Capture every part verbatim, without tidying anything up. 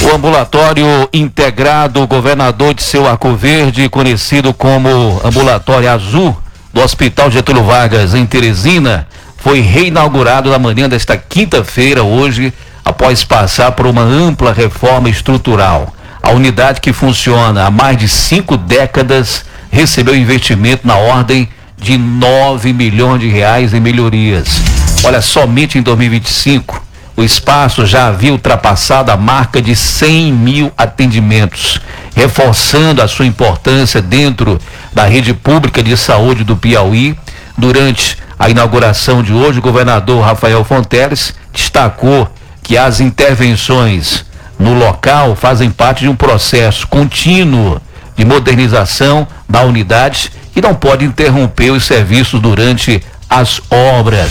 O ambulatório integrado governador de Seu Arco Verde, conhecido como Ambulatório Azul, do Hospital Getúlio Vargas, em Teresina, foi reinaugurado na manhã desta quinta-feira, hoje, após passar por uma ampla reforma estrutural. A unidade, que funciona há mais de cinco décadas, recebeu investimento na ordem de nove milhões de reais em melhorias. Olha, somente em dois mil e vinte e cinco, o espaço já havia ultrapassado a marca de cem mil atendimentos, reforçando a sua importância dentro da rede pública de saúde do Piauí. Durante a inauguração de hoje, o governador Rafael Fonteles destacou que as intervenções no local fazem parte de um processo contínuo de modernização da unidade e não pode interromper os serviços durante as obras.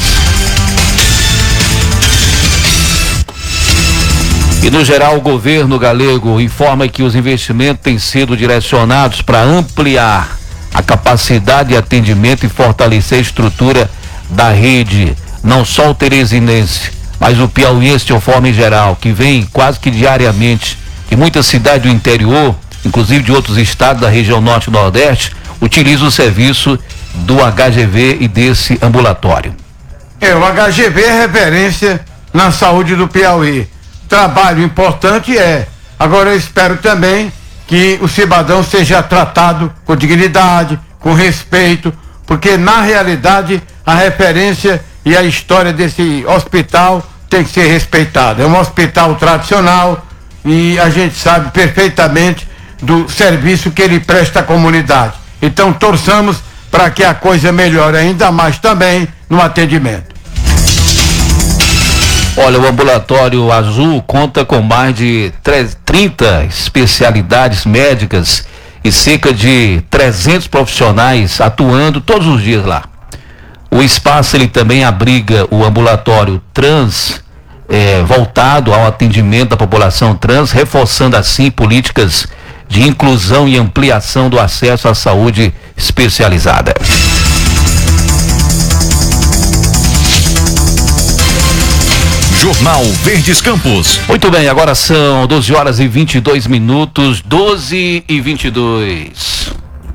E no geral, o governo galego informa que os investimentos têm sido direcionados para ampliar a capacidade de atendimento e fortalecer a estrutura da rede, não só o teresinense, mas o piauiense de uma forma em geral, que vem quase que diariamente de muitas cidades do interior, inclusive de outros estados da região norte e nordeste, utiliza o serviço do H G V e desse ambulatório. É, o H G V é referência na saúde do Piauí. Trabalho importante é. Agora eu espero também que o cidadão seja tratado com dignidade, com respeito, porque na realidade a referência e a história desse hospital tem que ser respeitada. É um hospital tradicional e a gente sabe perfeitamente do serviço que ele presta à comunidade. Então torçamos para que a coisa melhore ainda mais também no atendimento. Olha, o Ambulatório Azul conta com mais de trinta especialidades médicas e cerca de trezentos profissionais atuando todos os dias lá. O espaço, ele também abriga o ambulatório trans, eh, voltado ao atendimento da população trans, reforçando assim políticas de inclusão e ampliação do acesso à saúde especializada. Jornal Verdes Campos. Muito bem, agora são doze horas e vinte e dois minutos, doze e vinte e dois.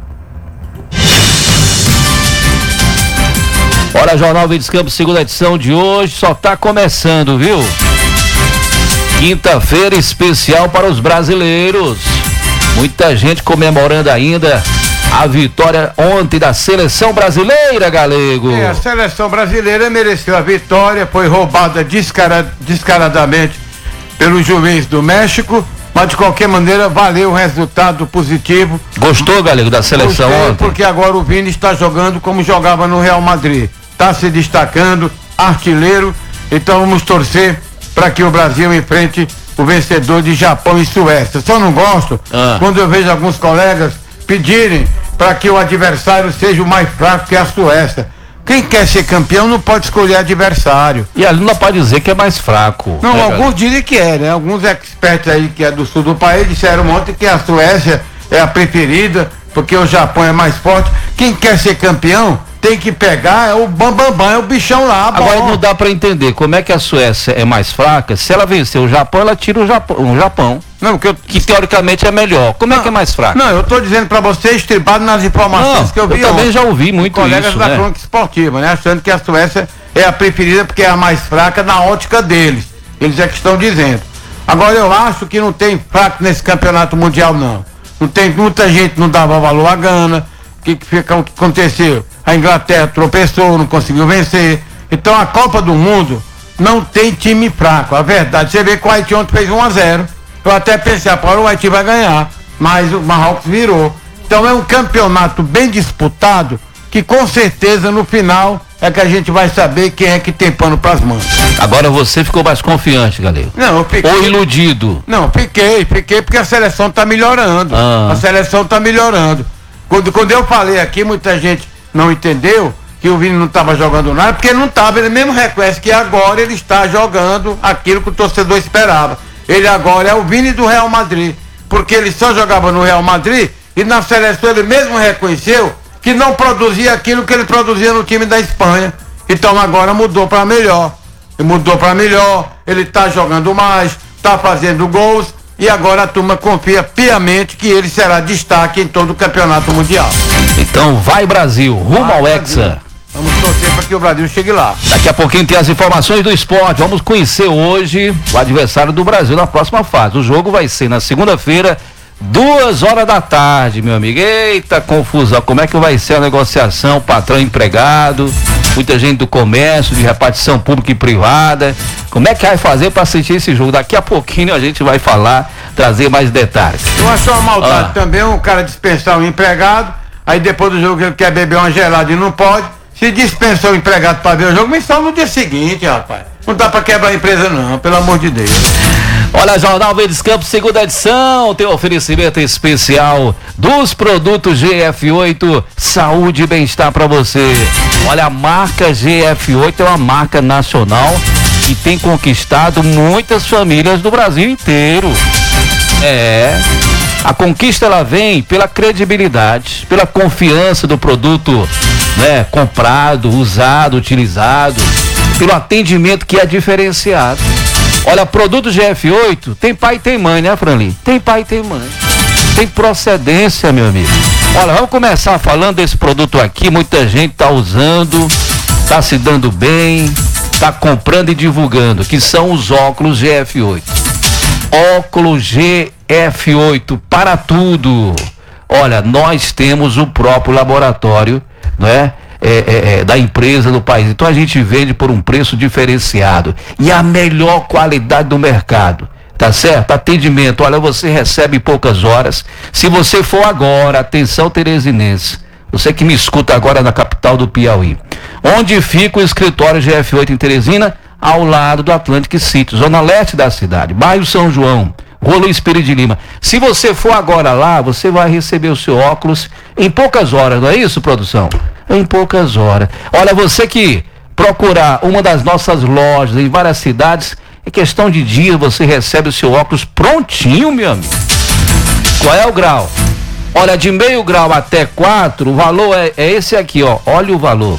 Olha, Jornal Verdes Campos, segunda edição de hoje, só tá começando, viu? Quinta-feira especial para os brasileiros. Muita gente comemorando ainda a vitória ontem da seleção brasileira, Galego. É, a seleção brasileira mereceu a vitória, foi roubada descara, descaradamente pelo juiz do México, mas de qualquer maneira valeu o resultado positivo. Gostou, Galego, da seleção Gostei, ontem? porque agora o Vini está jogando como jogava no Real Madrid, está se destacando, artilheiro, então vamos torcer para que o Brasil enfrente o vencedor de Japão e Suécia. Só não gosto ah. quando eu vejo alguns colegas pedirem para que o adversário seja o mais fraco que a Suécia. Quem quer ser campeão não pode escolher adversário. E ali não pode dizer que é mais fraco. Não, né, alguns galera? dizem que é, né? Alguns expertos aí que é do sul do país disseram ontem que a Suécia é a preferida, porque o Japão é mais forte. Quem quer ser campeão tem que pegar é o bambambam, bam, bam, é o bichão lá. Agora bom. não dá para entender como é que a Suécia é mais fraca. Se ela vencer o Japão, ela tira o Japão, o Japão não, que, eu... que teoricamente é melhor. Como não, é que é mais fraca? Não, eu tô dizendo para você, estribado nas informações não, que eu vi. Eu também ontem, já ouvi muito colegas isso, da né? crônica esportiva, né? Achando que a Suécia é a preferida porque é a mais fraca na ótica deles. Eles é que estão dizendo. Agora eu acho que não tem fraco nesse campeonato mundial, não. Não tem, muita gente não dava valor à Gana. O que, que, que aconteceu? A Inglaterra tropeçou, não conseguiu vencer. Então a Copa do Mundo não tem time fraco. A verdade, você vê que o Haiti ontem fez um a zero. Eu até pensei, agora o Haiti vai ganhar, mas o Marrocos virou. Então é um campeonato bem disputado, que com certeza no final é que a gente vai saber quem é que tem pano pras mãos. Agora você ficou mais confiante, Galego? Não, eu fiquei. Ou iludido? Não, fiquei, fiquei porque a seleção tá melhorando. Ah. A seleção tá melhorando. Quando, quando eu falei aqui, muita gente não entendeu que o Vini não estava jogando nada, porque não estava, ele mesmo reconhece que agora ele está jogando aquilo que o torcedor esperava. Ele agora é o Vini do Real Madrid, porque ele só jogava no Real Madrid e na seleção ele mesmo reconheceu que não produzia aquilo que ele produzia no time da Espanha. Então agora mudou para melhor. Ele mudou para melhor, ele está jogando mais, está fazendo gols e agora a turma confia piamente que ele será destaque em todo o campeonato mundial. Então vai Brasil, rumo vai, ao Brasil. Hexa. Vamos torcer para que o Brasil chegue lá. Daqui a pouquinho tem as informações do esporte. Vamos conhecer hoje o adversário do Brasil na próxima fase. O jogo vai ser na segunda-feira, duas horas da tarde, meu amigo. Eita confusão, como é que vai ser a negociação, patrão empregado, muita gente do comércio, de repartição pública e privada. Como é que vai fazer para assistir esse jogo? Daqui a pouquinho a gente vai falar, trazer mais detalhes. Eu acho uma maldade ah. também um cara dispensar um empregado, aí depois do jogo ele quer beber uma gelada e não pode. Se dispensou o empregado para ver o jogo, mas só no dia seguinte, rapaz. Não dá para quebrar a empresa não, pelo amor de Deus. Olha, Jornal Verdes Campos, segunda edição, tem um oferecimento especial dos produtos G F oito, saúde e bem-estar para você. Olha, a marca G F oito é uma marca nacional que tem conquistado muitas famílias do Brasil inteiro. É, a conquista ela vem pela credibilidade, pela confiança do produto, né, comprado, usado, utilizado, pelo atendimento que é diferenciado. Olha, produto G F oito tem pai e tem mãe, né, Franlin? Tem pai e tem mãe. Tem procedência, meu amigo. Olha, vamos começar falando desse produto aqui. Muita gente tá usando, tá se dando bem, tá comprando e divulgando, que são os óculos G F oito. Óculos G F oito para tudo. Olha, nós temos o próprio laboratório, não é? É, é, é, da empresa do país. Então a gente vende por um preço diferenciado e a melhor qualidade do mercado, tá certo? Atendimento, olha, você recebe em poucas horas. Se você for agora, atenção teresinense, você que me escuta agora na capital do Piauí, onde fica o escritório G F oito em Teresina? Ao lado do Atlantic City, zona leste da cidade, bairro São João, Rua Luiz Pires de Lima. Se você for agora lá, você vai receber o seu óculos em poucas horas, não é isso, produção? Em poucas horas. Olha, você que procurar uma das nossas lojas em várias cidades, em questão de dias você recebe o seu óculos prontinho, meu amigo. Qual é o grau? Olha, de meio grau até quatro, o valor é, é esse aqui, ó. Olha o valor.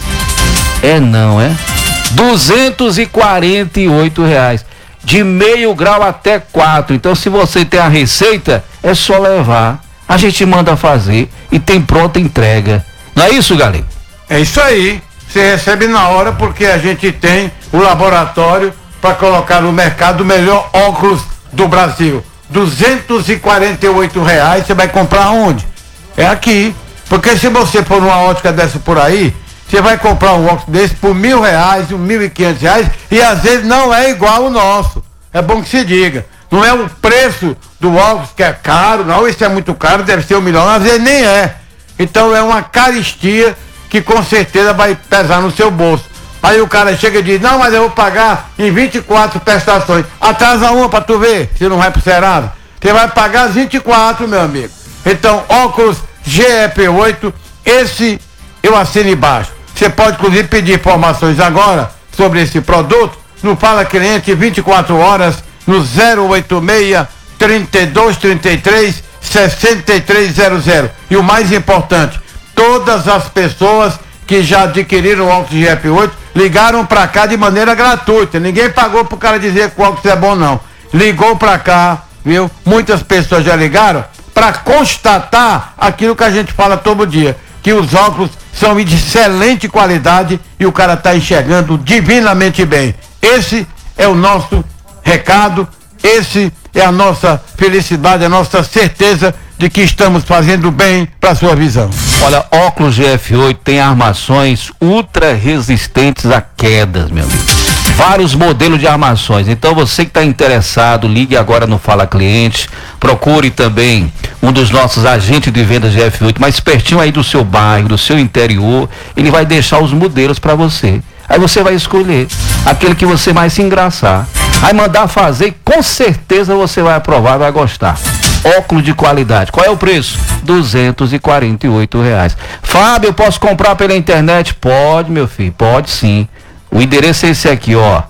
É não, é? duzentos e quarenta e oito reais. De meio grau até quatro. Então, se você tem a receita, é só levar. A gente manda fazer e tem pronta entrega. Não é isso, galera? É isso aí. Você recebe na hora porque a gente tem o laboratório para colocar no mercado o melhor óculos do Brasil. duzentos e quarenta e oito reais. Você vai comprar onde? É aqui. Porque se você for numa ótica dessa por aí, você vai comprar um óculos desse por mil reais, um mil e quinhentos reais, e às vezes não é igual o nosso. É bom que se diga. Não é o preço do óculos que é caro, não, esse é muito caro, deve ser um milhão, às vezes nem é. Então é uma caristia que com certeza vai pesar no seu bolso. Aí o cara chega e diz, não, mas eu vou pagar em vinte e quatro prestações. Atrasa uma pra tu ver, se não vai pro Serasa. Você vai pagar as vinte e quatro, meu amigo. Então, óculos G F oito, esse eu assino embaixo. Você pode, inclusive, pedir informações agora sobre esse produto no Fala Cliente vinte e quatro horas no zero oito seis, trinta e dois, trinta e três, sessenta e três zero zero. E o mais importante, todas as pessoas que já adquiriram o óculos G F oito ligaram para cá de maneira gratuita. Ninguém pagou pro cara dizer que o óculos é bom, não. Ligou para cá, viu? Muitas pessoas já ligaram para constatar aquilo que a gente fala todo dia, que os óculos são de excelente qualidade e o cara está enxergando divinamente bem. Esse é o nosso recado, esse é a nossa felicidade, a nossa certeza de que estamos fazendo bem para sua visão. Olha, óculos G F oito tem armações ultra resistentes a quedas, meu amigo. Vários modelos de armações. Então você que está interessado, ligue agora no Fala Cliente, procure também um dos nossos agentes de vendas G F oito, mais pertinho aí do seu bairro, do seu interior. Ele vai deixar os modelos para você. Aí você vai escolher aquele que você mais se engraçar. Vai mandar fazer e com certeza você vai aprovar, vai gostar. Óculos de qualidade. Qual é o preço? duzentos e quarenta e oito reais. Fábio, eu posso comprar pela internet? Pode, meu filho, pode sim. O endereço é esse aqui, ó.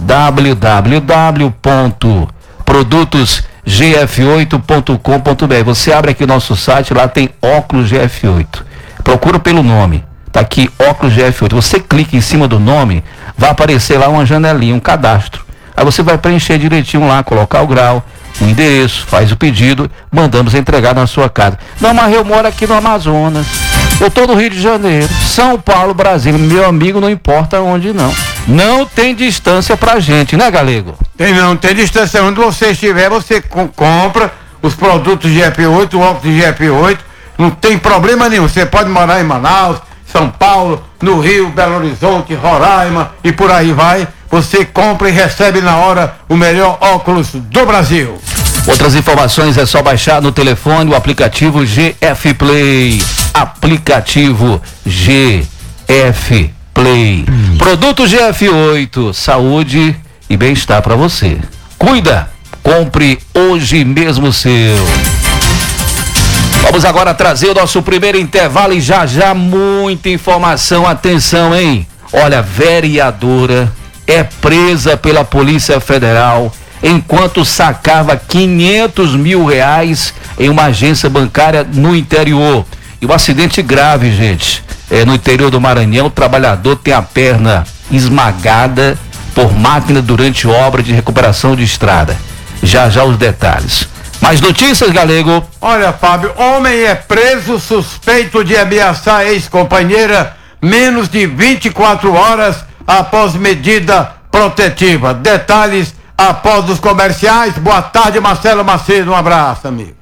w w w ponto produtos g f oito ponto com ponto b r. Você abre aqui o nosso site, lá tem óculos G F oito. Procura pelo nome. Tá aqui, óculos G F oito. Você clica em cima do nome, vai aparecer lá uma janelinha, um cadastro. Aí você vai preencher direitinho lá, colocar o grau, o endereço, faz o pedido, mandamos entregar na sua casa. Não, mas eu moro aqui no Amazonas, eu tô no Rio de Janeiro, São Paulo, Brasília, meu amigo, não importa onde não. Não tem distância pra gente, né, Galego? Tem não, tem distância. Onde você estiver, você com, compra os produtos G F oito, o óculos de G F oito, não tem problema nenhum. Você pode morar em Manaus, São Paulo, no Rio, Belo Horizonte, Roraima e por aí vai. Você compra e recebe na hora o melhor óculos do Brasil. Outras informações é só baixar no telefone o aplicativo G F Play. Aplicativo G F Play. Hum. Produto G F oito, saúde e bem-estar para você. Cuida, compre hoje mesmo o seu. Vamos agora trazer o nosso primeiro intervalo e já já muita informação. Atenção, hein? Olha, vereadora é presa pela Polícia Federal enquanto sacava quinhentos mil reais em uma agência bancária no interior. E um acidente grave, gente. É, no interior do Maranhão, o trabalhador tem a perna esmagada por máquina durante obra de recuperação de estrada. Já já os detalhes. Mais notícias, Galego? Olha, Fábio, homem é preso suspeito de ameaçar ex-companheira menos de vinte e quatro horas após medida protetiva. Detalhes após os comerciais. Boa tarde, Marcelo Macedo. Um abraço, amigo.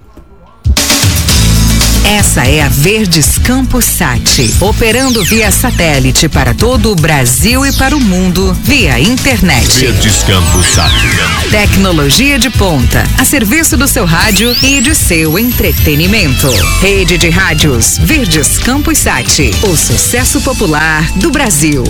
Essa é a Verdes Campos Sat, operando via satélite para todo o Brasil e para o mundo via internet. Verdes Campos Sat. Tecnologia de ponta, a serviço do seu rádio e de seu entretenimento. Rede de rádios Verdes Campos Sat, o sucesso popular do Brasil.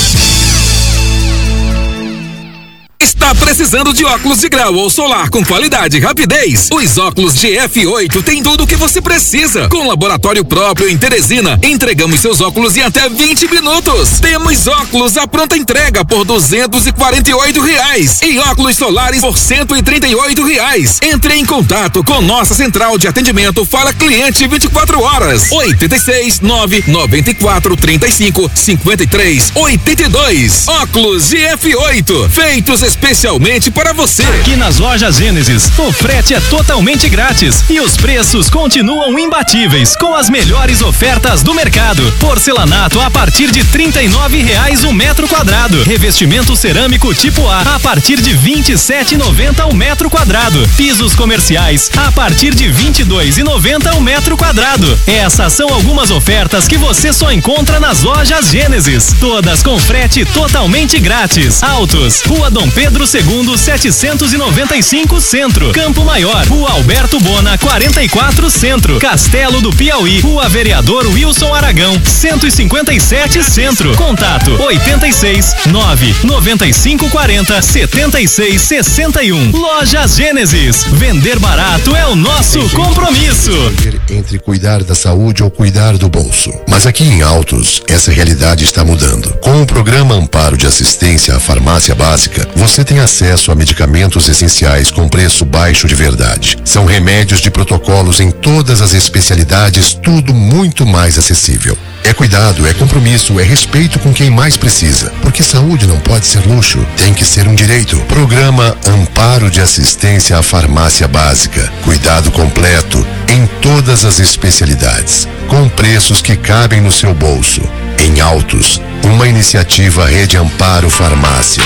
Está precisando de óculos de grau ou solar com qualidade e rapidez? Os óculos G F oito têm tudo o que você precisa. Com laboratório próprio em Teresina, entregamos seus óculos em até vinte minutos. Temos óculos à pronta entrega por duzentos e quarenta e oito reais e óculos solares por cento e trinta e oito reais. Entre em contato com nossa central de atendimento Fala Cliente vinte e quatro horas. oito seis nove nove quatro três cinco cinco três oito dois. Óculos G F oito, feitos especialmente para você. Aqui nas lojas Gênesis, o frete é totalmente grátis e os preços continuam imbatíveis com as melhores ofertas do mercado. Porcelanato a partir de trinta e nove reais o um metro quadrado. Revestimento cerâmico tipo A a partir de vinte e sete reais e noventa centavos o metro quadrado. Pisos comerciais a partir de vinte e dois reais e noventa centavos o metro quadrado. Essas são algumas ofertas que você só encontra nas lojas Gênesis. Todas com frete totalmente grátis. Autos, Rua Dom Pedro segundo, setecentos e noventa e cinco Centro. Campo Maior, Rua Alberto Bona, quarenta e quatro Centro. Castelo do Piauí, Rua Vereador Wilson Aragão, cento e cinquenta e sete Centro. Contato oito seis nove nove cinco quatro zero sete seis seis um. Lojas Gênesis. Vender barato é o nosso compromisso. Entre cuidar da saúde ou cuidar do bolso. Mas aqui em Altos, essa realidade está mudando. Com o programa Amparo de Assistência à Farmácia Básica, você tem acesso a medicamentos essenciais com preço baixo de verdade. São remédios de protocolos em todas as especialidades, tudo muito mais acessível. É cuidado, é compromisso, é respeito com quem mais precisa. Porque saúde não pode ser luxo, tem que ser um direito. Programa Amparo de Assistência à Farmácia Básica. Cuidado completo em todas as especialidades, com preços que cabem no seu bolso. Em Altos, uma iniciativa Rede Amparo Farmácia.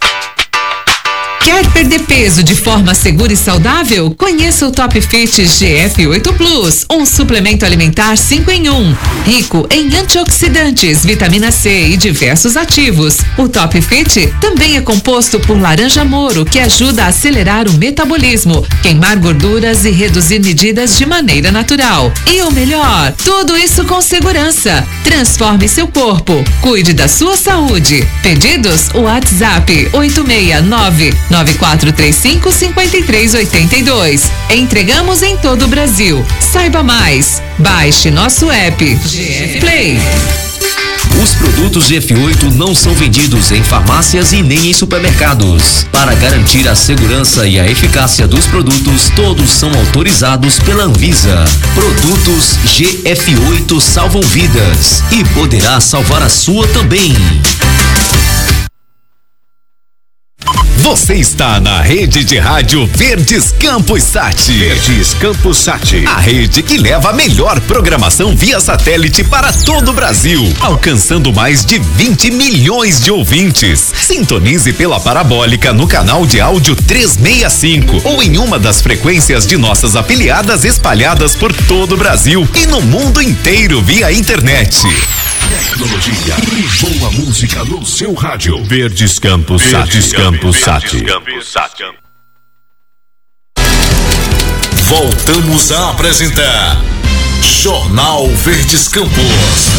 Quer perder peso de forma segura e saudável? Conheça o Top Fit G F oito Plus, um suplemento alimentar cinco em um, rico em antioxidantes, vitamina C e diversos ativos. O Top Fit também é composto por laranja moro, que ajuda a acelerar o metabolismo, queimar gorduras e reduzir medidas de maneira natural. E o melhor, tudo isso com segurança. Transforme seu corpo, cuide da sua saúde. Pedidos? WhatsApp oito seis nove nove quatro três cinco cinco três oito dois. Entregamos em todo o Brasil. Saiba mais. Baixe nosso app G F Play. Os produtos G F oito não são vendidos em farmácias e nem em supermercados. Para garantir a segurança e a eficácia dos produtos, todos são autorizados pela Anvisa. Produtos G F oito salvam vidas e poderá salvar a sua também. Você está na rede de rádio Verdes Campos Sat. Verdes Campos Sat. A rede que leva a melhor programação via satélite para todo o Brasil, alcançando mais de vinte milhões de ouvintes. Sintonize pela parabólica no canal de áudio trezentos e sessenta e cinco ou em uma das frequências de nossas afiliadas espalhadas por todo o Brasil e no mundo inteiro via internet. Tecnologia e boa música no seu rádio. Verdes Campos Sat. Verdes Campos Sat. Voltamos a apresentar Jornal Verdes Campos.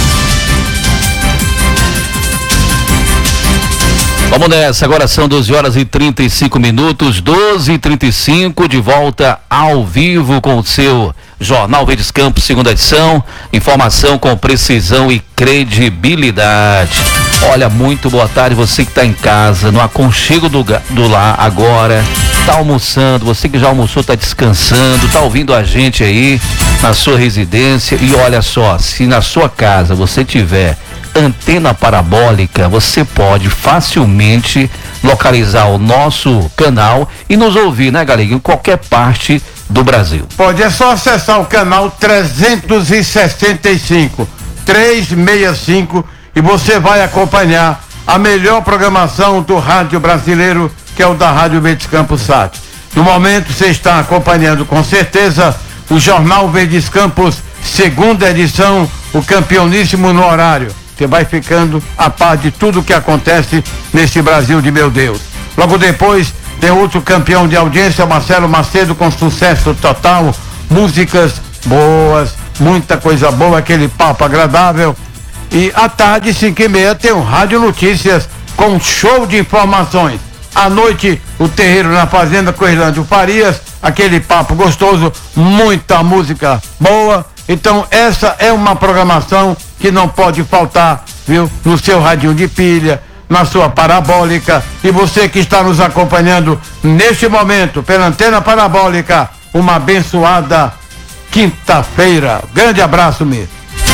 Vamos nessa, agora são doze horas e trinta e cinco minutos, doze e trinta e cinco, de volta ao vivo com o seu Jornal Verdes Campos, segunda edição, informação com precisão e credibilidade. Olha, muito boa tarde, você que está em casa, no aconchego do, do lar agora, está almoçando, você que já almoçou, está descansando, está ouvindo a gente aí na sua residência. E olha só, se na sua casa você tiver antena parabólica, você pode facilmente localizar o nosso canal e nos ouvir, né, galera, em qualquer parte do Brasil. Pode, é só acessar o canal trezentos e sessenta e cinco, trezentos e sessenta e cinco, e você vai acompanhar a melhor programação do rádio brasileiro, que é o da Rádio Verdes Campos Sat. No momento você está acompanhando com certeza o Jornal Verdes Campos, segunda edição, o campeoníssimo no horário. Você vai ficando a par de tudo que acontece nesse Brasil de meu Deus. Logo depois tem outro campeão de audiência, Marcelo Macedo, com sucesso total, músicas boas, muita coisa boa, aquele papo agradável. E à tarde, cinco e meia, tem um Rádio Notícias com show de informações. À noite, o Terreiro na Fazenda com Irlândio Farias, aquele papo gostoso, muita música boa. Então essa é uma programação que não pode faltar, viu? No seu radinho de pilha, na sua parabólica. E você que está nos acompanhando neste momento pela antena parabólica, uma abençoada quinta-feira. Grande abraço mesmo.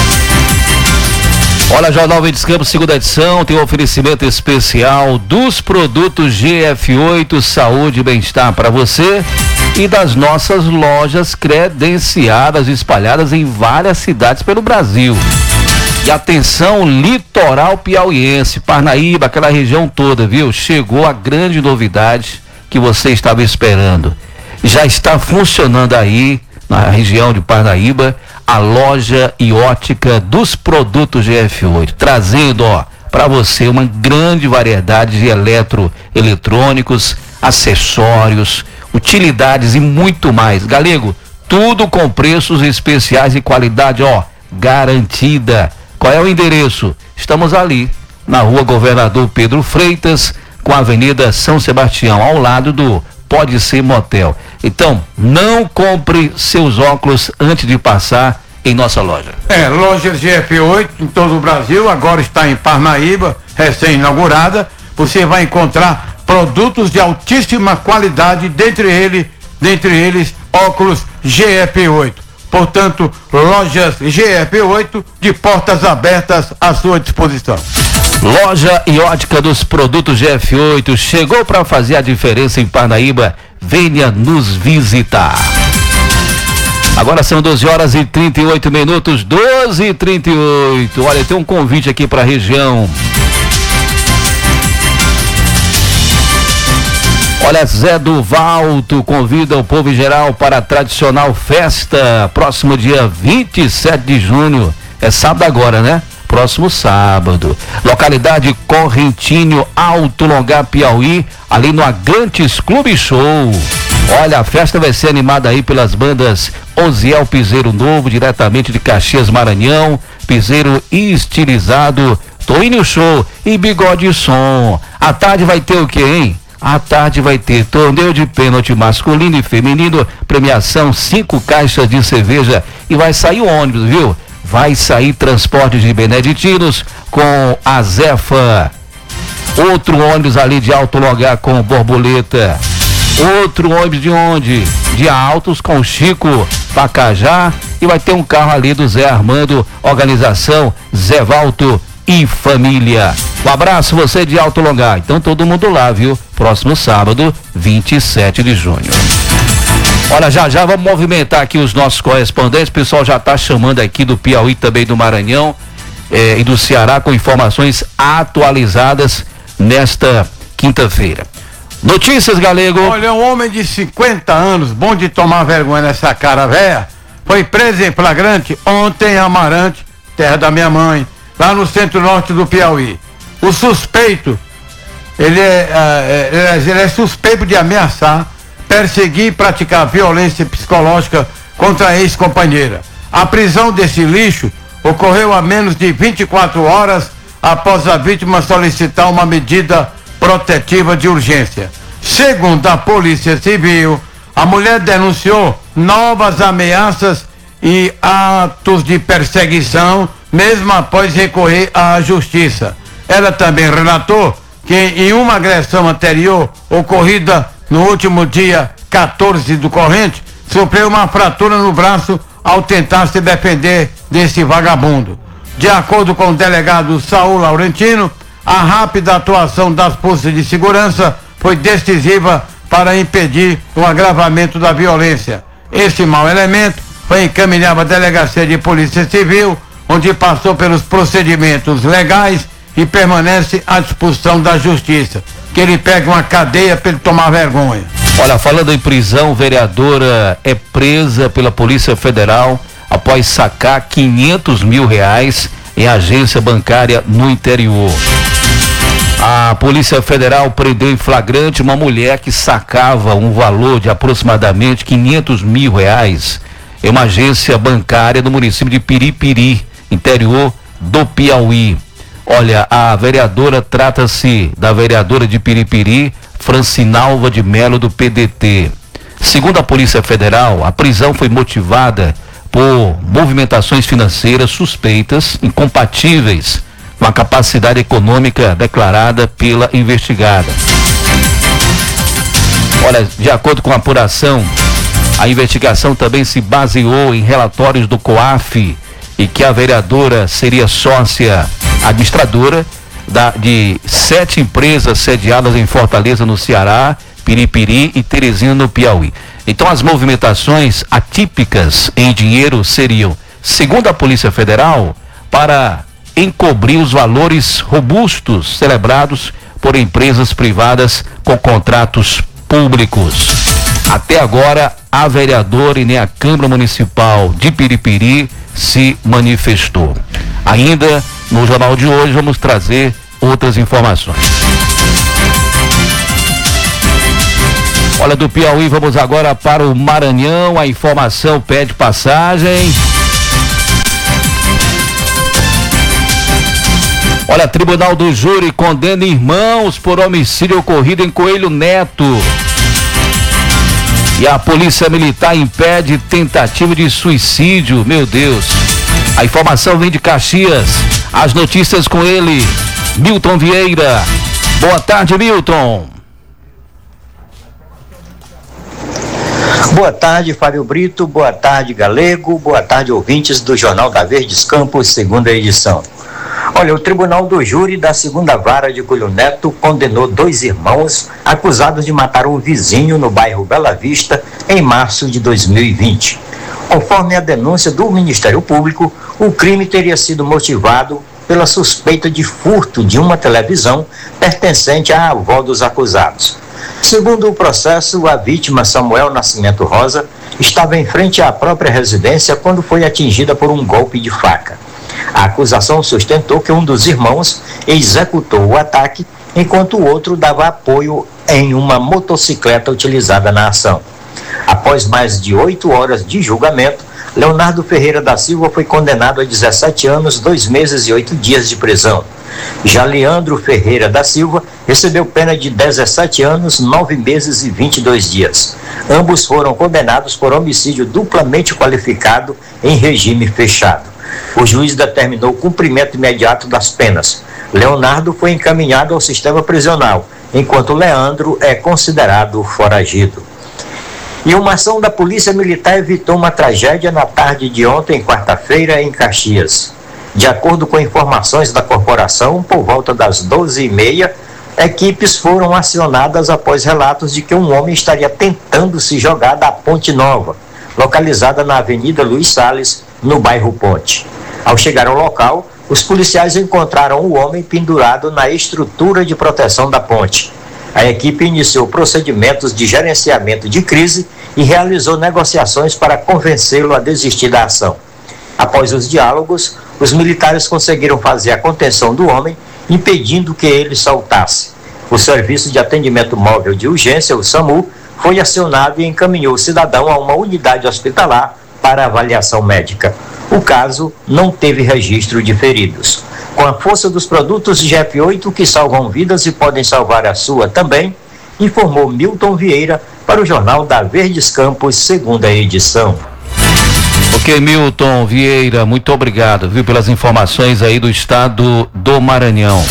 Olha, Jornal Verdes Campos, segunda edição, tem um oferecimento especial dos produtos G F oito, saúde e bem-estar para você, e das nossas lojas credenciadas, espalhadas em várias cidades pelo Brasil. E atenção, litoral piauiense, Parnaíba, aquela região toda, viu? Chegou a grande novidade que você estava esperando. Já está funcionando aí, na região de Parnaíba, a loja e ótica dos produtos G F oito, trazendo, ó, para você uma grande variedade de eletroeletrônicos, acessórios, utilidades e muito mais. Galego, tudo com preços especiais e qualidade, ó, garantida. Qual é o endereço? Estamos ali, na rua Governador Pedro Freitas, com a Avenida São Sebastião, ao lado do Pode Ser Motel. Então, não compre seus óculos antes de passar em nossa loja. É, loja G F oito em todo o Brasil, agora está em Parnaíba, recém-inaugurada. Você vai encontrar produtos de altíssima qualidade, dentre eles, dentre eles, óculos G F oito. Portanto, lojas G F oito de portas abertas à sua disposição. Loja e ótica dos produtos G F oito chegou para fazer a diferença em Parnaíba. Venha nos visitar. Agora são doze horas e trinta e oito minutos, doze e trinta e oito. Olha, tem um convite aqui para a região. Olha, Zé do Valto convida o povo em geral para a tradicional festa, próximo dia vinte e sete de junho. É sábado agora, né? Próximo sábado. Localidade Correntinho, Alto Longar, Piauí, ali no Agrantes Clube Show. Olha, a festa vai ser animada aí pelas bandas Oziel Piseiro Novo, diretamente de Caxias, Maranhão, Piseiro Estilizado, Toinho Show e Bigode Som. À tarde vai ter o quê, hein? À tarde vai ter torneio de pênalti masculino e feminino, premiação cinco caixas de cerveja e vai sair o ônibus, viu? Vai sair transporte de beneditinos com a Zefa, outro ônibus ali de Alto Longar com Borboleta, outro ônibus de onde? De Altos com Chico Pacajá, e vai ter um carro ali do Zé Armando, organização Zé Valto e família. Um abraço, você de Alto Longar. Então todo mundo lá, viu? Próximo sábado, vinte e sete de junho. Olha, já já vamos movimentar aqui os nossos correspondentes. O pessoal já está chamando aqui do Piauí, também do Maranhão eh, e do Ceará, com informações atualizadas nesta quinta-feira. Notícias, Galego. Olha, um homem de cinquenta anos, bom de tomar vergonha nessa cara véia, foi preso em flagrante ontem em Amarante, terra da minha mãe, lá no centro-norte do Piauí. O suspeito, ele é, ele é, ele é suspeito de ameaçar, perseguir e praticar violência psicológica contra a ex-companheira. A prisão desse lixo ocorreu a menos de vinte e quatro horas após a vítima solicitar uma medida protetiva de urgência. Segundo a Polícia Civil, a mulher denunciou novas ameaças e atos de perseguição, mesmo após recorrer à justiça. Ela também relatou que em uma agressão anterior, ocorrida no último dia quatorze do corrente, sofreu uma fratura no braço ao tentar se defender desse vagabundo. De acordo com o delegado Saul Laurentino, a rápida atuação das forças de segurança foi decisiva para impedir o agravamento da violência. Esse mau elemento foi encaminhado à Delegacia de Polícia Civil, onde passou pelos procedimentos legais e permanece à disposição da Justiça. Que ele pegue uma cadeia para ele tomar vergonha. Olha, falando em prisão, vereadora é presa pela Polícia Federal após sacar quinhentos mil reais em agência bancária no interior. A Polícia Federal prendeu em flagrante uma mulher que sacava um valor de aproximadamente quinhentos mil reais em uma agência bancária no município de Piripiri, interior do Piauí. Olha, a vereadora trata-se da vereadora de Piripiri, Francinalva de Melo, do P D T. Segundo a Polícia Federal, a prisão foi motivada por movimentações financeiras suspeitas, incompatíveis com a capacidade econômica declarada pela investigada. Olha, de acordo com a apuração, a investigação também se baseou em relatórios do COAF e que a vereadora seria sócia administradora da, de sete empresas sediadas em Fortaleza, no Ceará, Piripiri e Teresina, no Piauí. Então, as movimentações atípicas em dinheiro seriam, segundo a Polícia Federal, para encobrir os valores robustos celebrados por empresas privadas com contratos públicos. Até agora, a vereadora e nem a Câmara Municipal de Piripiri se manifestou. Ainda no jornal de hoje vamos trazer outras informações. Olha, do Piauí vamos agora para o Maranhão. A informação pede passagem. Olha, Tribunal do Júri condena irmãos por homicídio ocorrido em Coelho Neto. E a Polícia Militar impede tentativa de suicídio. Meu Deus. A informação vem de Caxias. As notícias com ele, Milton Vieira. Boa tarde, Milton. Boa tarde, Fábio Brito. Boa tarde, Galego. Boa tarde, ouvintes do Jornal da Verdes Campos, segunda edição. Olha, o Tribunal do Júri da segunda Vara de Coelho Neto condenou dois irmãos acusados de matar um vizinho no bairro Bela Vista em março de dois mil e vinte. Conforme a denúncia do Ministério Público, o crime teria sido motivado pela suspeita de furto de uma televisão pertencente à avó dos acusados. Segundo o processo, a vítima, Samuel Nascimento Rosa, estava em frente à própria residência quando foi atingida por um golpe de faca. A acusação sustentou que um dos irmãos executou o ataque, enquanto o outro dava apoio em uma motocicleta utilizada na ação. Após mais de oito horas de julgamento, Leonardo Ferreira da Silva foi condenado a dezessete anos, dois meses e oito dias de prisão. Já Leandro Ferreira da Silva recebeu pena de dezessete anos, nove meses e vinte e dois dias. Ambos foram condenados por homicídio duplamente qualificado em regime fechado. O juiz determinou o cumprimento imediato das penas. Leonardo foi encaminhado ao sistema prisional, enquanto Leandro é considerado foragido. E uma ação da Polícia Militar evitou uma tragédia na tarde de ontem, quarta-feira, em Caxias. De acordo com informações da corporação, por volta das doze e meia, equipes foram acionadas após relatos de que um homem estaria tentando se jogar da Ponte Nova, localizada na Avenida Luiz Salles, no bairro Ponte. Ao chegar ao local, os policiais encontraram o homem pendurado na estrutura de proteção da ponte. A equipe iniciou procedimentos de gerenciamento de crise e realizou negociações para convencê-lo a desistir da ação. Após os diálogos, os militares conseguiram fazer a contenção do homem, impedindo que ele saltasse. O Serviço de Atendimento Móvel de Urgência, o SAMU, foi acionado e encaminhou o cidadão a uma unidade hospitalar para avaliação médica. O caso não teve registro de feridos. Com a força dos produtos G F oito que salvam vidas e podem salvar a sua também, informou Milton Vieira para o Jornal da Verdes Campos, segunda edição. Ok, Milton Vieira, muito obrigado, viu, pelas informações aí do estado do Maranhão.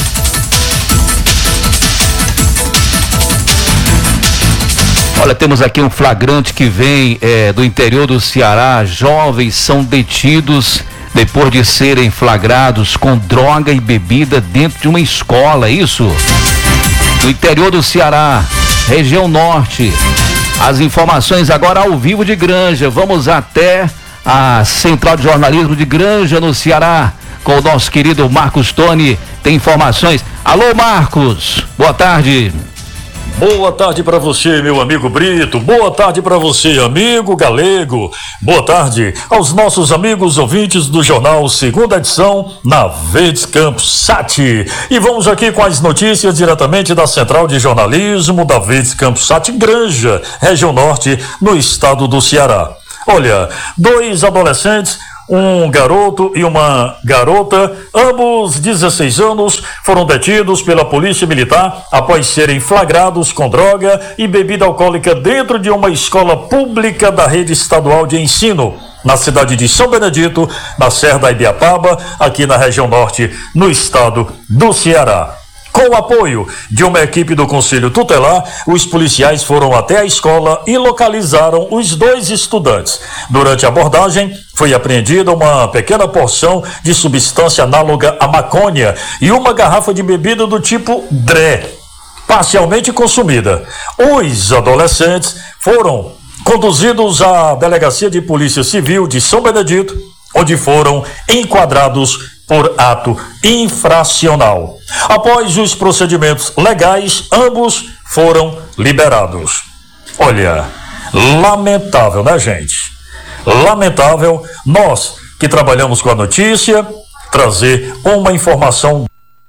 Olha, temos aqui um flagrante que vem é, do interior do Ceará. Jovens são detidos depois de serem flagrados com droga e bebida dentro de uma escola, é isso? No interior do Ceará, região norte. As informações agora ao vivo de Granja. Vamos até a Central de Jornalismo de Granja, no Ceará, com o nosso querido Marcos Tony. Tem informações. Alô, Marcos, boa tarde. Boa tarde para você, meu amigo Brito. Boa tarde para você, amigo Galego. Boa tarde aos nossos amigos ouvintes do Jornal Segunda Edição na Verdes Campos Sat. E vamos aqui com as notícias diretamente da Central de Jornalismo da Verdes Campos Sat Granja, região norte, no estado do Ceará. Olha, dois adolescentes, um garoto e uma garota, ambos dezesseis anos, foram detidos pela Polícia Militar após serem flagrados com droga e bebida alcoólica dentro de uma escola pública da rede estadual de ensino, na cidade de São Benedito, na Serra da Ibiapaba, aqui na região norte, no estado do Ceará. Com o apoio de uma equipe do Conselho Tutelar, os policiais foram até a escola e localizaram os dois estudantes. Durante a abordagem, foi apreendida uma pequena porção de substância análoga à maconha e uma garrafa de bebida do tipo Dré, parcialmente consumida. Os adolescentes foram conduzidos à Delegacia de Polícia Civil de São Benedito, onde foram enquadrados por ato infracional. Após os procedimentos legais, ambos foram liberados. Olha, lamentável, né, gente? Lamentável nós que trabalhamos com a notícia trazer uma informação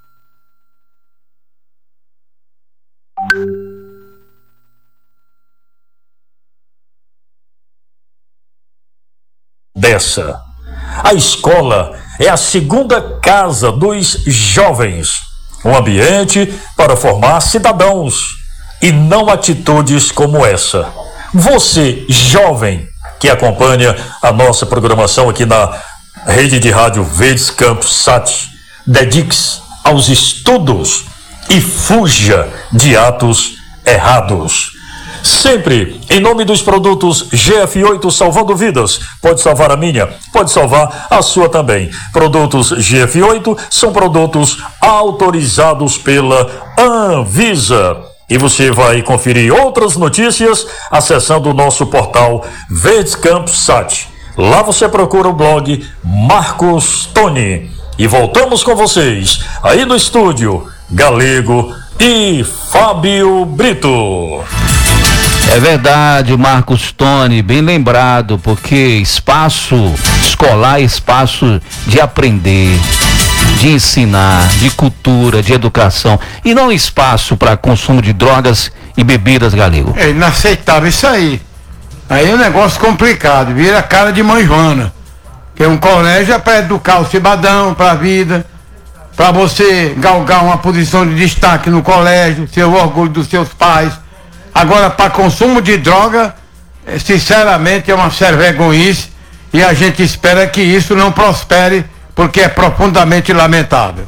dessa. A escola é a segunda casa dos jovens, um ambiente para formar cidadãos e não atitudes como essa. Você, jovem, que acompanha a nossa programação aqui na rede de rádio Verdes Campos Sat, dedique-se aos estudos e fuja de atos errados. Sempre em nome dos produtos G F oito salvando vidas. Pode salvar a minha, pode salvar a sua também. Produtos G F oito são produtos autorizados pela Anvisa. E você vai conferir outras notícias acessando o nosso portal Verdes Campos Sat. Lá você procura o blog Marcos Tony. E voltamos com vocês aí no estúdio, Galego e Fábio Brito. É verdade, Marcos Tony, bem lembrado, porque espaço escolar é espaço de aprender, de ensinar, de cultura, de educação, e não espaço para consumo de drogas e bebidas, Galego. É inaceitável isso aí. Aí é um negócio complicado, vira a cara de mãe Joana, que é um colégio é para educar o cidadão para a vida, para você galgar uma posição de destaque no colégio, ser o orgulho dos seus pais. Agora, para consumo de droga, sinceramente é uma vergonhice e a gente espera que isso não prospere, porque é profundamente lamentável.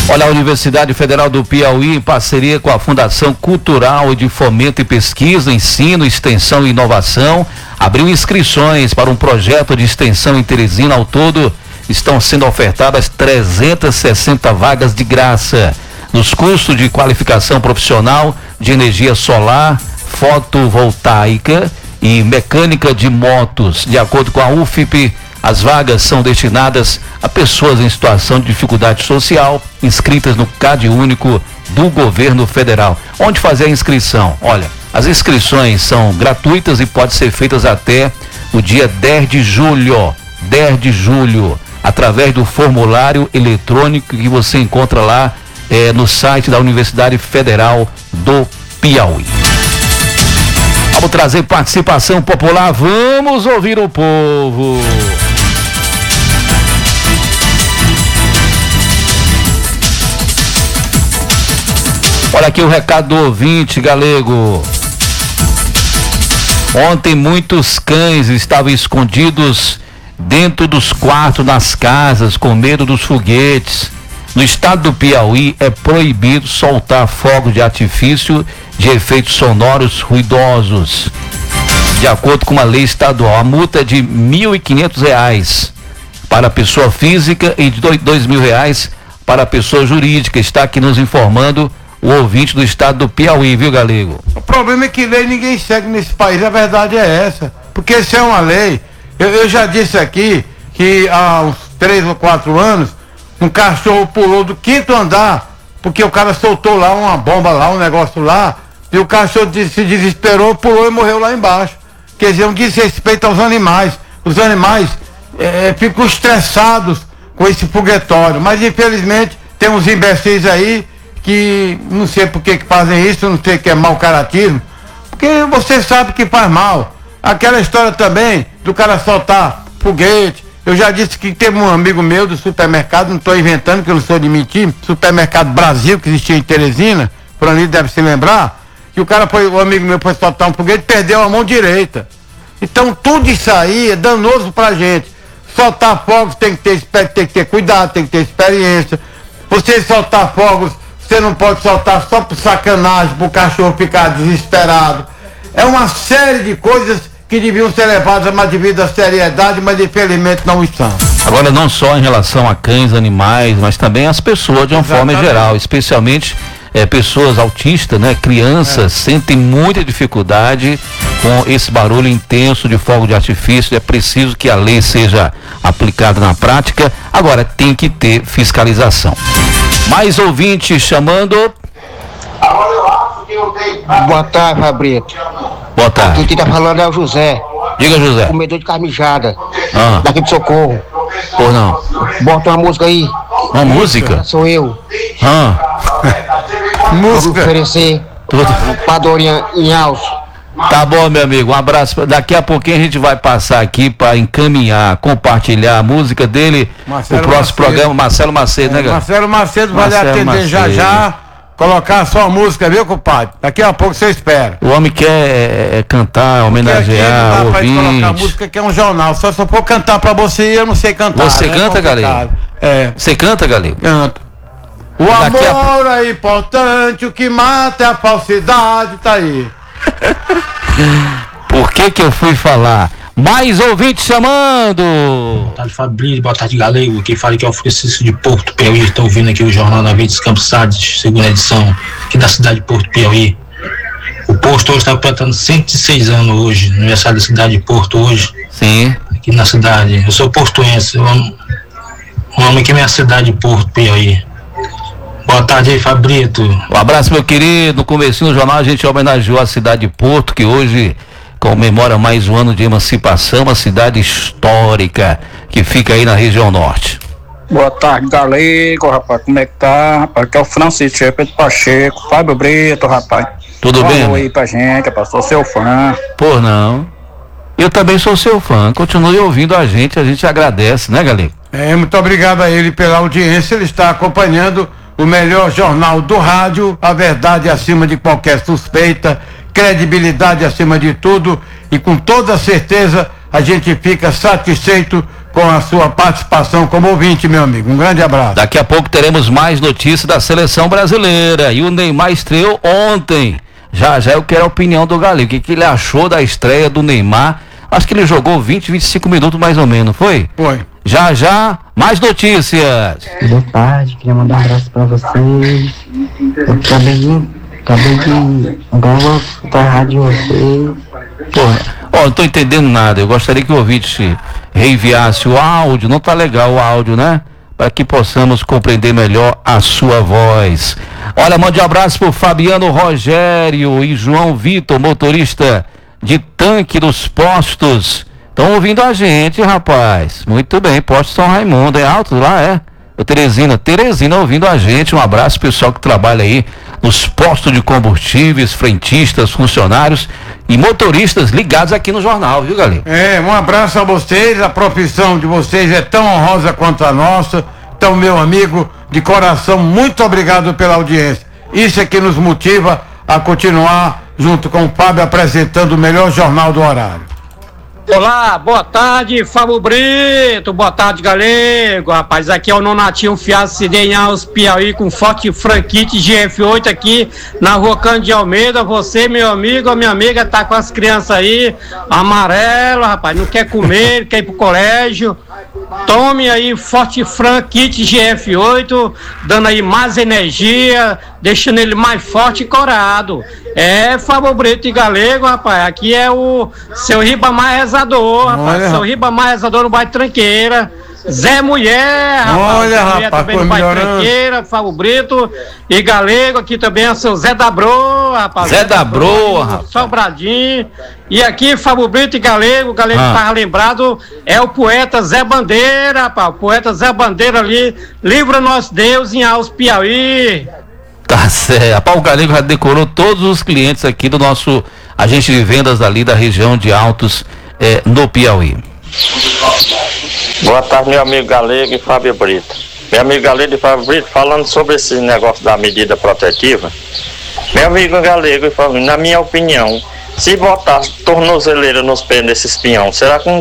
Olha, a Universidade Federal do Piauí, em parceria com a Fundação Cultural de Fomento e Pesquisa, Ensino, Extensão e Inovação, abriu inscrições para um projeto de extensão em Teresina. Ao todo, estão sendo ofertadas trezentas e sessenta vagas de graça nos cursos de qualificação profissional de energia solar, fotovoltaica e mecânica de motos. De acordo com a U F P, as vagas são destinadas a pessoas em situação de dificuldade social, inscritas no CAD único do governo federal. Onde fazer a inscrição? Olha, as inscrições são gratuitas e podem ser feitas até o dia dez de julho, dez de julho, através do formulário eletrônico que você encontra lá eh, no site da Universidade Federal do Piauí. Vamos trazer participação popular, vamos ouvir o povo. Olha aqui o recado do ouvinte, Galego. Ontem muitos cães estavam escondidos dentro dos quartos das casas com medo dos foguetes. No estado do Piauí é proibido soltar fogos de artifício de efeitos sonoros ruidosos. De acordo com uma lei estadual, a multa é de mil e quinhentos reais para a pessoa física e de dois mil reais para a pessoa jurídica. Está aqui nos informando o ouvinte do estado do Piauí, viu, Galego? O problema é que lei ninguém segue nesse país, a verdade é essa. Porque isso é uma lei. Eu, eu já disse aqui que há uns três ou quatro anos, um cachorro pulou do quinto andar, porque o cara soltou lá uma bomba lá, um negócio lá, e o cachorro se desesperou, pulou e morreu lá embaixo. Quer dizer, um desrespeito aos animais. Os animais é, ficam estressados com esse foguetório, mas infelizmente tem uns imbecis aí que não sei por que que fazem isso, não sei que é mau caratismo, porque você sabe que faz mal. Aquela história também do cara soltar foguete. Eu já disse que teve um amigo meu do supermercado, não estou inventando, que eu não sou de mentir, supermercado Brasil, que existia em Teresina, por ali deve se lembrar, que o cara foi, o amigo meu foi soltar um foguete e perdeu a mão direita. Então tudo isso aí é danoso pra gente. Soltar fogos tem que ter, tem que ter cuidado, tem que ter experiência. Você soltar fogos, você não pode soltar só por sacanagem, pro cachorro ficar desesperado. É uma série de coisas que deviam ser levadas a uma devida seriedade, mas infelizmente não estão. Agora, não só em relação a cães, animais, mas também as pessoas de uma Exatamente. forma geral, especialmente é, pessoas autistas, né? Crianças é. sentem muita dificuldade com esse barulho intenso de fogo de artifício. É preciso que a lei seja aplicada na prática. Agora, tem que ter fiscalização. Mais ouvinte chamando. Agora eu acho que eu tenho. Boa tarde, Fabrito. Boa tarde. Quem tá falando é o José. Diga, José. Comedor de carmijada. Ah. Daqui de Socorro. Por não. Bota uma música aí. Uma música? Sou eu. Ah. Música. Vou oferecer. Tudo. Padorinha em alço. Tá bom, meu amigo. Um abraço. Daqui a pouquinho a gente vai passar aqui para encaminhar, compartilhar a música dele. Marcelo o próximo Macedo. programa, Marcelo Macedo, né, é, galera? Marcelo Macedo vai lhe atender Macedo. já já. Colocar só a música, viu, compadre? Daqui a pouco você espera. O homem quer é, é, cantar, homenagear, o ouvinte. Colocar música que é um jornal. Só se eu for cantar pra você, eu não sei cantar. Você né? canta, é Galego? É. Você canta, Galego? Canto. O Daqui amor a... é importante, o que mata é a falsidade, tá aí. Por que que eu fui falar? Mais ouvintes chamando! Boa tarde, Fabrício. Boa tarde, Galego. Quem fala que é o Francisco de Porto Piauí. Estou ouvindo aqui o Jornal da Verdes Campos Sades, segunda edição, aqui da cidade de Porto Piauí. O posto hoje está completando cento e seis anos hoje, no aniversário da cidade de Porto hoje. Sim. Aqui na cidade. Eu sou portuense, eu amo, eu amo aqui minha cidade de Porto Piauí. Boa tarde aí, Fabrito. Um abraço, meu querido. No comecinho do jornal a gente homenageou a cidade de Porto, que hoje comemora mais um ano de emancipação, uma cidade histórica que fica aí na região norte. Boa tarde, Galego, rapaz, como é que tá? Rapaz, aqui é o Francisco, Pedro Pacheco, Fábio Brito, rapaz. Tudo Falou bem? Falou aí pra gente, rapaz, sou seu fã. Por não. Eu também sou seu fã, continue ouvindo a gente, a gente agradece, né, Galego? É, muito obrigado a ele pela audiência, ele está acompanhando o melhor jornal do rádio, a verdade acima de qualquer suspeita, credibilidade acima de tudo, e com toda certeza a gente fica satisfeito com a sua participação como ouvinte, meu amigo. Um grande abraço. Daqui a pouco teremos mais notícias da seleção brasileira. E o Neymar estreou ontem. Já já eu quero a opinião do Galego. O que, que ele achou da estreia do Neymar? Acho que ele jogou vinte, vinte e cinco minutos mais ou menos, foi? Foi. Já já, mais notícias. Boa tarde, queria mandar um abraço pra vocês. Eu acabei de. Acabei de. Agora eu vou escutar a rádio de vocês. Porra, ó, não tô entendendo nada. Eu gostaria que o ouvinte reenviasse o áudio. Não tá legal o áudio, né? Para que possamos compreender melhor a sua voz. Olha, mande um abraço pro Fabiano Rogério e João Vitor, motorista de tanque dos postos. Estão ouvindo a gente, rapaz. Muito bem, posto São Raimundo. É alto lá, é? O Teresina, Teresina ouvindo a gente. Um abraço pessoal que trabalha aí nos postos de combustíveis, frentistas, funcionários e motoristas ligados aqui no jornal, viu, galera? É, um abraço a vocês. A profissão de vocês é tão honrosa quanto a nossa. Então, meu amigo, de coração, muito obrigado pela audiência. Isso é que nos motiva a continuar junto com o Fábio apresentando o melhor jornal do horário. Olá, boa tarde, Fábio Brito, boa tarde, Galego, rapaz, aqui é o Nonatinho Fiaço de Alves, Piauí, com forte franquite G F oito aqui na rua Cândido de Almeida. Você, meu amigo, a minha amiga tá com as crianças aí, amarelo, rapaz, não quer comer, quer ir pro colégio, tome aí forte franquite G F oito, dando aí mais energia, deixando ele mais forte e corado. É, Fábio Brito e Galego, rapaz, aqui é o seu Ribamar rezador, rapaz, Olha, seu Ribamar rezador no bairro Tranqueira, Zé Mulher, rapaz, olha, Zé Mulher rapaz, também no bairro Tranqueira, Fábio Brito e Galego, aqui também é o seu Zé da Broa, rapaz. Zé da Broa, rapaz. Sobradinho, e aqui Fábio Brito e Galego, o Galego Ah. tava lembrado, é o poeta Zé Bandeira, rapaz, o poeta Zé Bandeira ali, livra nosso Deus em Alves, Piauí. Tá certo. Rapaz, o Galego já decorou todos os clientes aqui do nosso agente de vendas ali da região de Altos, eh, no Piauí. Boa tarde, meu amigo Galego e Fábio Brito. Meu amigo Galego e Fábio Brito, falando sobre esse negócio da medida protetiva. Meu amigo Galego e Fábio, na minha opinião, se botar tornozeleira nos pés desses pinhão, será que não